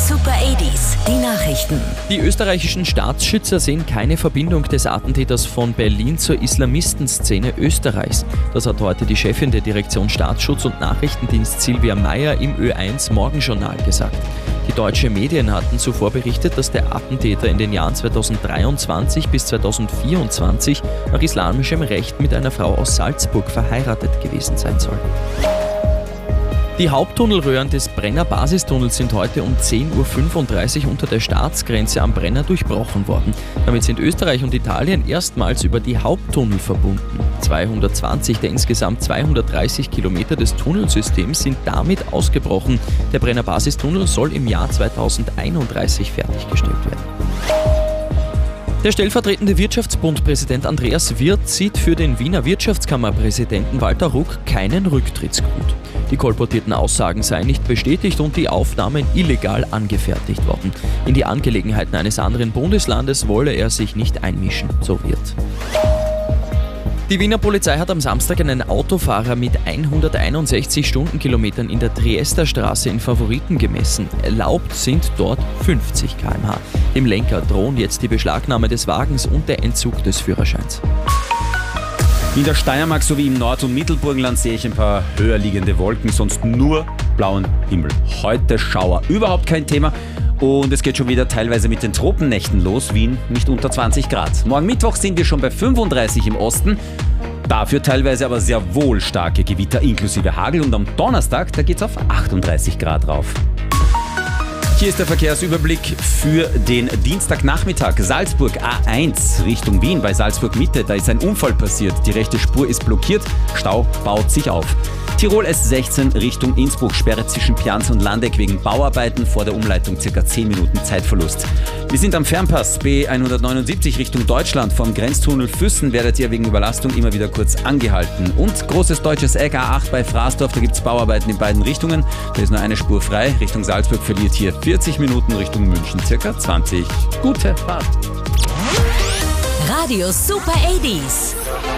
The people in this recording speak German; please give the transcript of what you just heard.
Super 80s, die Nachrichten. Die österreichischen Staatsschützer sehen keine Verbindung des Attentäters von Berlin zur Islamistenszene Österreichs. Das hat heute die Chefin der Direktion Staatsschutz und Nachrichtendienst Silvia Meyer im Ö1 Morgenjournal gesagt. Die deutschen Medien hatten zuvor berichtet, dass der Attentäter in den Jahren 2023 bis 2024 nach islamischem Recht mit einer Frau aus Salzburg verheiratet gewesen sein soll. Die Haupttunnelröhren des Brenner Basistunnels sind heute um 10.35 Uhr unter der Staatsgrenze am Brenner durchbrochen worden. Damit sind Österreich und Italien erstmals über die Haupttunnel verbunden. 220 der insgesamt 230 Kilometer des Tunnelsystems sind damit ausgebrochen. Der Brenner Basistunnel soll im Jahr 2031 fertiggestellt werden. Der stellvertretende Wirtschaftsbundpräsident Andreas Wirth sieht für den Wiener Wirtschaftskammerpräsidenten Walter Ruck keinen Rücktrittsgrund. Die kolportierten Aussagen seien nicht bestätigt und die Aufnahmen illegal angefertigt worden. In die Angelegenheiten eines anderen Bundeslandes wolle er sich nicht einmischen, so Wirth. Die Wiener Polizei hat am Samstag einen Autofahrer mit 161 Stundenkilometern in der Triesterstraße in Favoriten gemessen. Erlaubt sind dort 50 km/h. Dem Lenker drohen jetzt die Beschlagnahme des Wagens und der Entzug des Führerscheins. In der Steiermark sowie im Nord- und Mittelburgenland sehe ich ein paar höher liegende Wolken, sonst nur blauen Himmel. Heute Schauer, überhaupt kein Thema. Und es geht schon wieder teilweise mit den Tropennächten los. Wien nicht unter 20 Grad. Morgen Mittwoch sind wir schon bei 35 im Osten. Dafür teilweise aber sehr wohl starke Gewitter inklusive Hagel. Und am Donnerstag, da geht's auf 38 Grad rauf. Hier ist der Verkehrsüberblick für den Dienstagnachmittag. Salzburg A1 Richtung Wien bei Salzburg Mitte. Da ist ein Unfall passiert. Die rechte Spur ist blockiert. Stau baut sich auf. Tirol S16 Richtung Innsbruck. Sperre zwischen Pianz und Landeck wegen Bauarbeiten. Vor der Umleitung ca. 10 Minuten Zeitverlust. Wir sind am Fernpass B179 Richtung Deutschland. Vom Grenztunnel Füssen werdet ihr wegen Überlastung immer wieder kurz angehalten. Und großes deutsches Eck A8 bei Fraßdorf. Da gibt es Bauarbeiten in beiden Richtungen. Da ist nur eine Spur frei. Richtung Salzburg verliert hier 40 Minuten, Richtung München ca. 20. Gute Fahrt. Radio Super 80s.